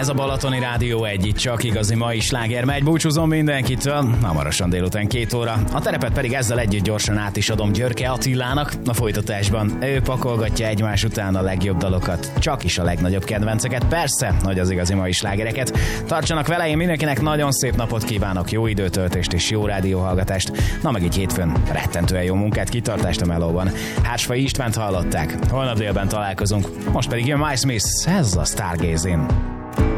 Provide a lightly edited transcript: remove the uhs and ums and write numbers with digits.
Ez a Balatoni Rádió egy, itt csak igazi mai sláger megy. Búcsúzom mindenkitől, hamarosan délután 2 óra. A terepet pedig ezzel együtt gyorsan át is adom Györke Attilának. A folytatásban ő pakolgatja egymás után a legjobb dalokat, csak is a legnagyobb kedvenceket, persze, hogy az igazi mai slágereket. Tartsanak vele, én mindenkinek nagyon szép napot kívánok, jó időtöltést és jó rádióhallgatást. Na meg így hétfőn rettentően jó munkát, kitartást a melóban. Hársfai Istvánt hallották, holnap délben találkozunk. Most pedig jön My Smith, ez a Stargazing.